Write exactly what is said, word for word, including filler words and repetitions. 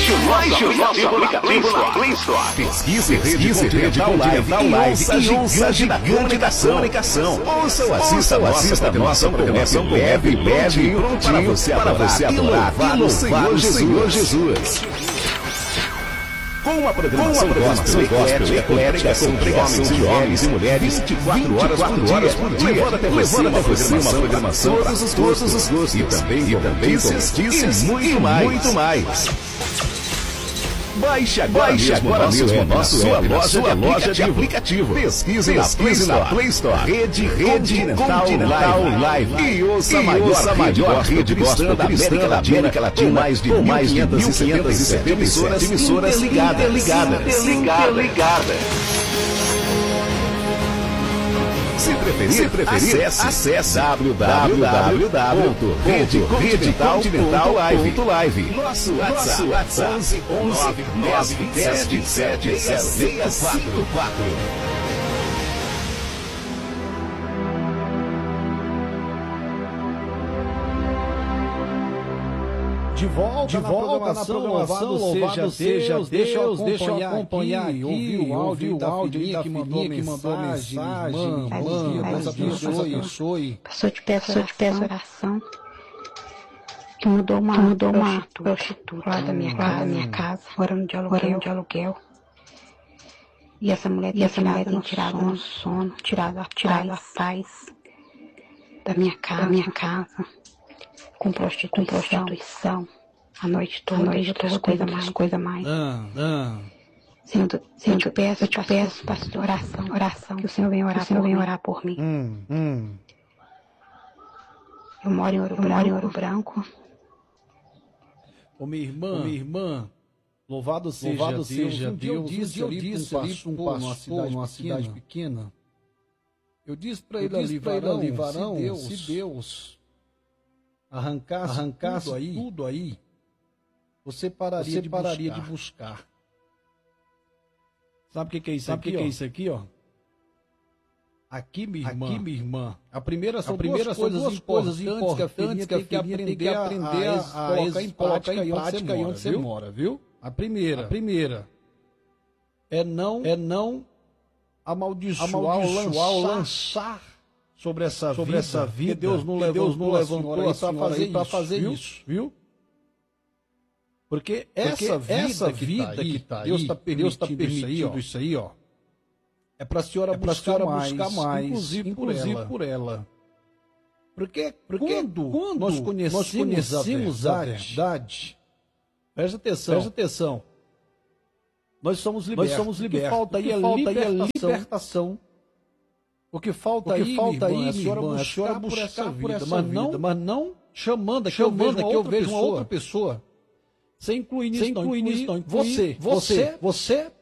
Baixe o nosso aplicativo na Play Store. Pesquise Rede Continental Live e ouça Gigante da Comunicação. Ouça ou assista a nossa programação leve, leve e prontinho para você adorar e louvar o Senhor Jesus. Com uma programação gospel eclética, com pregação de homens e mulheres, vinte e quatro horas por dia, levando até você uma programação para todos os gostos, e também notícias e muito mais. Baixe agora, Baixe agora mesmo, mesmo nosso sua app, loja, sua de, loja de aplicativo. Pesquise, Pesquise na, Play Store. Rede, Rede Continental Live. E ouça a maior, ouça a maior rede gospel da América Latina, América Latina com mais de mil quinhentas e setenta e sete emissoras, emissoras interligadas. interligadas. interligadas. Se preferir, Se preferir acesse, acesse w w w ponto rede continental ponto live. Nosso WhatsApp onze onze nove sete sete zero seis quatro quatro. De volta, de volta na programação, louvado, louvado seja Deus, deixa eu acompanhar, deixa eu acompanhar aqui, ouvir o áudio, o áudio da que mandou mensagem, mãe, mãe, Deus abençoe, abençoe. Pastor, te peço, eu te peço oração, que mudou uma, que mudou uma prostituta lá da minha casa, da minha casa, morando de aluguel, morando de aluguel. E essa mulher, e essa mulher tem tirado o sono, tirado a, tirado a paz da minha casa, da minha casa. Com prostituição, com prostituição, a noite toda, a noite toda, coisa mais, coisa mais. Ah, ah. Senhor, Senhor, eu te peço, eu te peço, pastor, oração, oração, que o Senhor venha orar, o Senhor venha orar por mim. Hum, hum. Eu moro em Ouro, eu moro em Ouro Branco. Ô minha irmã, ô, minha irmã, louvado seja louvado Deus. Seja um dia eu disse, eu disse ali para um pastor numa cidade, numa cidade pequena. Eu disse para ele ali, varão, varão, se Deus, se Deus arrancasse, arrancasse tudo, aí, tudo aí, você pararia, você de, pararia buscar. de buscar. Sabe o que, que é isso Sabe aqui? Sabe o que, que é isso aqui, ó? Aqui, minha irmã, aqui, minha irmã. A primeira são, a primeira duas, coisas, duas coisas importantes que a filhinha tem que aprender, tem que aprender a, a, a colocar em prática em prática onde você mora, viu? A primeira, a primeira é não, é não amaldiçoar, amaldiçoar ou lançar sobre essa sobre vida, essa vida, que Deus não levou, Deus não levantou para fazer, para fazer viu? isso, viu? Porque essa Porque vida, essa que vida tá aí, que tá aí, Deus está permitindo, tá permitindo isso, aí, ó, isso aí, ó, é para a senhora, é buscar, senhora mais, buscar mais, inclusive, inclusive por, ela. por ela. Porque, Porque quando, quando nós conhecemos, nós conhecemos a, verdade, a verdade, presta atenção, presta atenção, nós somos libertos. Nós somos libertos. O que falta aí é libertação. libertação. O que falta, o que aí, falta aí, irmã, a senhora irmã, buscar, a senhora buscar por essa vida, por essa mas, vida não, mas não chamando que chamando eu vejo, que eu vejo uma outra pessoa. Sem incluir nisso, sem incluir nisso, não. Você, você, você